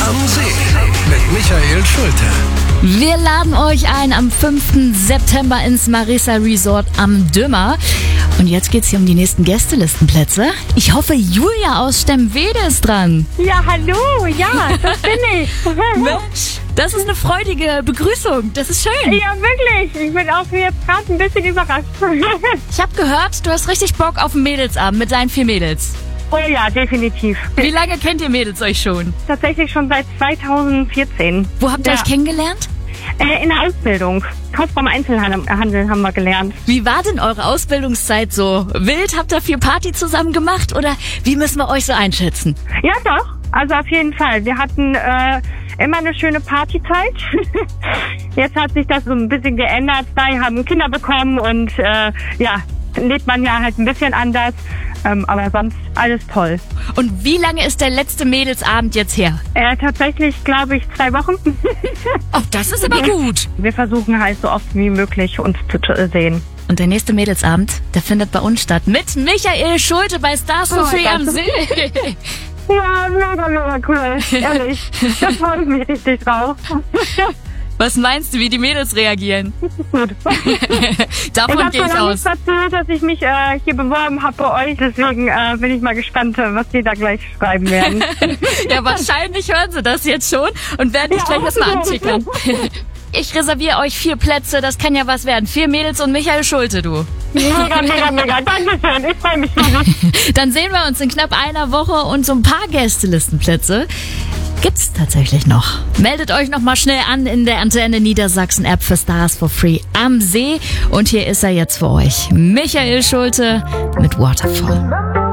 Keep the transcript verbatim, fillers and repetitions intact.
am See mit Michael Schulte. Wir laden euch ein am fünften September ins Marisa Resort am Dümmer. Und jetzt geht's hier um die nächsten Gästelistenplätze. Ich hoffe, Julia aus Stemwede ist dran. Ja, hallo, ja, das bin ich. Mensch, das ist eine freudige Begrüßung. Das ist schön. Ja, wirklich. Ich bin auch jetzt gerade ein bisschen überrascht. Ich habe gehört, du hast richtig Bock auf einen Mädelsabend mit deinen vier Mädels. Oh ja, definitiv. Wie lange kennt ihr Mädels euch schon? Tatsächlich schon seit zweitausendvierzehn. Wo habt ihr Ja. euch kennengelernt? Äh, in der Ausbildung. Kauffrau Einzelhandel haben wir gelernt. Wie war denn eure Ausbildungszeit so? Wild? Habt ihr viel Party zusammen gemacht? Oder wie müssen wir euch so einschätzen? Ja, doch. Also auf jeden Fall. Wir hatten äh, immer eine schöne Partyzeit. Jetzt hat sich das so ein bisschen geändert. Wir haben Kinder bekommen und äh, ja, lebt man ja halt ein bisschen anders. Ähm, aber sonst alles toll. Und wie lange ist der letzte Mädelsabend jetzt her? Äh, tatsächlich, glaube ich, zwei Wochen. Oh, das ist aber gut. Wir versuchen halt so oft wie möglich uns zu t- sehen. Und der nächste Mädelsabend, der findet bei uns statt. Mit Michael Schulte bei Stars for Oh, Free am das- See. Ja, mega, mega cool. Ehrlich. Da freue ich mich richtig drauf. Was meinst du, wie die Mädels reagieren? Gut. Davon Ich gehe habe ich noch aus. nicht erzählt, dass ich mich äh, hier beworben habe bei euch. Deswegen äh, bin ich mal gespannt, äh, was die da gleich schreiben werden. Ja, wahrscheinlich hören sie das jetzt schon und werden dich Ja, gleich erstmal ja. antickern. Ich reserviere euch vier Plätze, das kann ja was werden. Vier Mädels und Michael Schulte, du. Mega, mega, mega. Dankeschön. Ich freue mich riesig. Dann sehen wir uns in knapp einer Woche und so ein paar Gästelistenplätze gibt's tatsächlich noch. Meldet euch noch mal schnell an in der Antenne Niedersachsen App für Stars for Free am See. Und hier ist er jetzt für euch. Michael Schulte mit Waterfall.